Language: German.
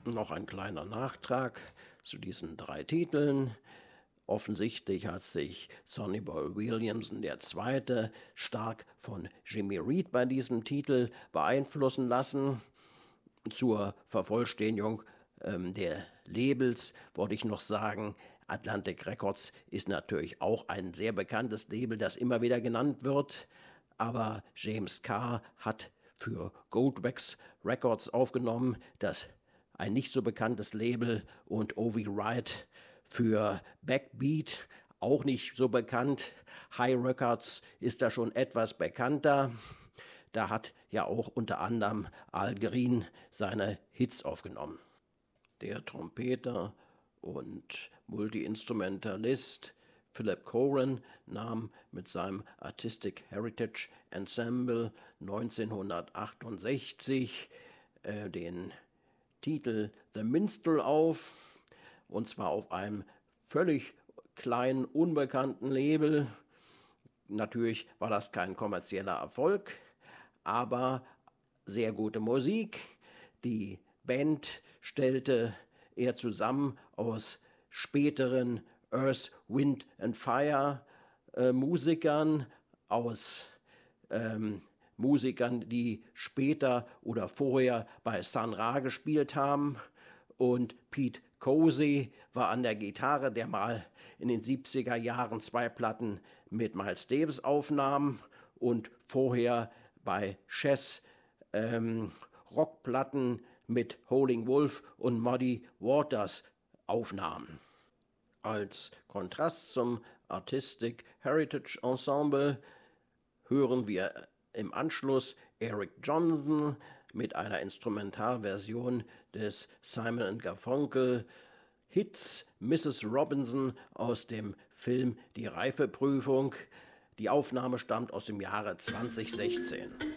Noch ein kleiner Nachtrag zu diesen 3 Titeln. Offensichtlich hat sich Sonny Boy Williamson II. Stark von Jimmy Reed bei diesem Titel beeinflussen lassen. Zur Vervollständigung der Labels wollte ich noch sagen, Atlantic Records ist natürlich auch ein sehr bekanntes Label, das immer wieder genannt wird, aber James Carr hat für Goldwax Records aufgenommen, das ein nicht so bekanntes Label, und O.V. Wright für Backbeat, auch nicht so bekannt. High Records ist da schon etwas bekannter. Da hat ja auch unter anderem Al Green seine Hits aufgenommen. Der Trompeter und Multi-Instrumentalist Philip Coren nahm mit seinem Artistic Heritage Ensemble 1968 den Titel The Minstrel auf, und zwar auf einem völlig kleinen, unbekannten Label. Natürlich war das kein kommerzieller Erfolg, aber sehr gute Musik. Die Band stellte er zusammen aus späteren Earth, Wind and Fire Musikern, aus Musikern, die später oder vorher bei Sun Ra gespielt haben. Und Pete Cozy war an der Gitarre, der mal in den 70er Jahren 2 Platten mit Miles Davis aufnahm und vorher bei Chess Rockplatten mit Howlin' Wolf und Muddy Waters aufnahm. Als Kontrast zum Artistic Heritage Ensemble hören wir im Anschluss Eric Johnson mit einer Instrumentalversion des Simon & Garfunkel Hits Mrs. Robinson aus dem Film Die Reifeprüfung. Die Aufnahme stammt aus dem Jahre 2016.